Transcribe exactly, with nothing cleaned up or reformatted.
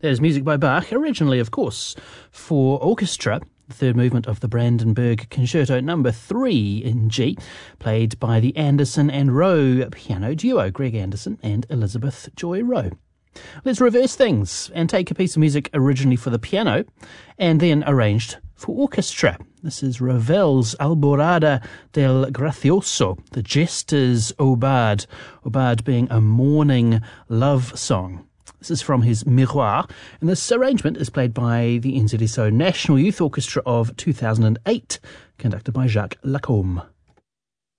There's music by Bach, originally, of course, for orchestra. The third movement of the Brandenburg Concerto number three in G, played by the Anderson and Rowe piano duo, Greg Anderson and Elizabeth Joy Rowe. Let's reverse things and take a piece of music originally for the piano and then arranged for orchestra. This is Ravel's Alborada del Gracioso, the Jester's Aubade, Aubade being a mourning love song. This is from his Miroir, and this arrangement is played by the N Z S O National Youth Orchestra of two thousand eight, conducted by Jacques Lacombe.